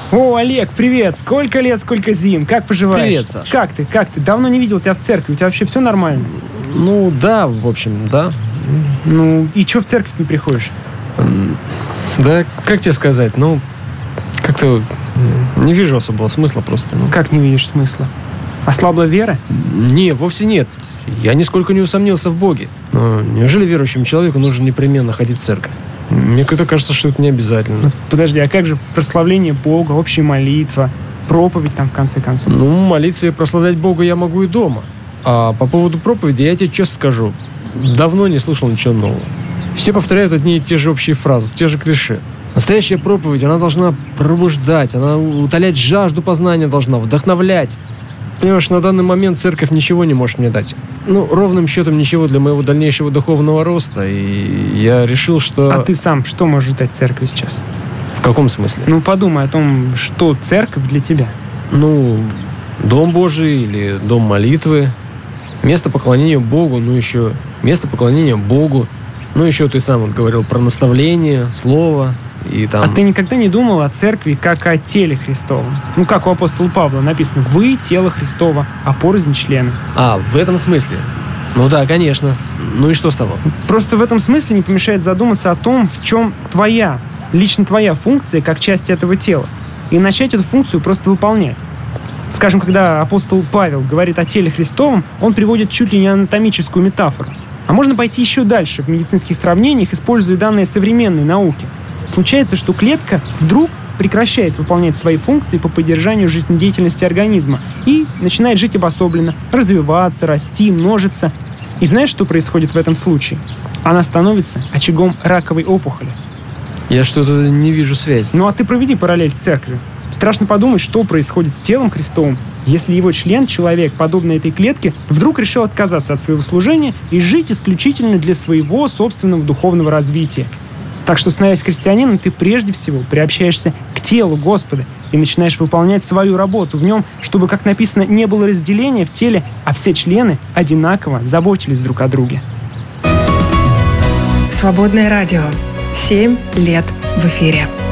О, Олег, привет! Сколько лет, сколько зим! Как поживаешь? Привет, Саш. Как ты? Давно не видел тебя в церкви. У тебя вообще все нормально? Ну, да, в общем, да. Ну, и чё в церковь не приходишь? Да, как тебе сказать, как-то не вижу особого смысла просто. Как не видишь смысла? Ослабла вера? Не, вовсе нет. Я нисколько не усомнился в Боге. Но неужели верующему человеку нужно непременно ходить в церковь? Мне как-то кажется, что это не обязательно. Подожди, а как же прославление Бога, общая молитва, проповедь там в конце концов? Молиться и прославлять Бога я могу и дома. А по поводу проповеди я тебе честно скажу, давно не слышал ничего нового. Все повторяют одни и те же общие фразы, те же клише. Настоящая проповедь, она должна пробуждать, она утолять жажду познания должна, вдохновлять. Понимаешь, на данный момент церковь ничего не может мне дать. Ровным счетом ничего для моего дальнейшего духовного роста. И я решил, что... А ты сам что можешь дать церкви сейчас? В каком смысле? Подумай о том, что церковь для тебя. Дом Божий или дом молитвы. Место поклонения Богу, еще место поклонения Богу. Еще ты сам говорил про наставление, слово. И там... А ты никогда не думал о церкви как о теле Христовом? Как у апостола Павла написано: «Вы – тело Христово, а порознь члены». В этом смысле? Да, конечно. И что с того? Просто в этом смысле не помешает задуматься о том, в чем лично твоя функция как часть этого тела. И начать эту функцию просто выполнять. Скажем, когда апостол Павел говорит о теле Христовом, он приводит чуть ли не анатомическую метафору. А можно пойти еще дальше в медицинских сравнениях, используя данные современной науки. Случается, что клетка вдруг прекращает выполнять свои функции по поддержанию жизнедеятельности организма и начинает жить обособленно, развиваться, расти, множиться. И знаешь, что происходит в этом случае? Она становится очагом раковой опухоли. Я что-то не вижу связи. А ты проведи параллель с церковью. Страшно подумать, что происходит с телом Христовым, если его член, человек, подобно этой клетке, вдруг решил отказаться от своего служения и жить исключительно для своего собственного духовного развития. Так что, становясь христианином, ты прежде всего приобщаешься к телу Господа и начинаешь выполнять свою работу в нем, чтобы, как написано, не было разделения в теле, а все члены одинаково заботились друг о друге. Свободное радио. 7 лет в эфире.